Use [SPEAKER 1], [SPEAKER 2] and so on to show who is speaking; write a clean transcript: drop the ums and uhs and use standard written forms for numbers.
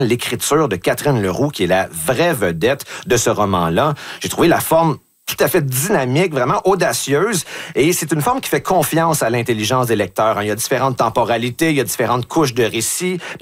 [SPEAKER 1] l'écriture de Catherine Leroux, qui est la vraie vedette de ce roman-là. J'ai trouvé la forme tout à fait dynamique, vraiment audacieuse. Et c'est une forme qui fait confiance à l'intelligence des lecteurs. Il y a différentes temporalités, il y a différentes couches de récits.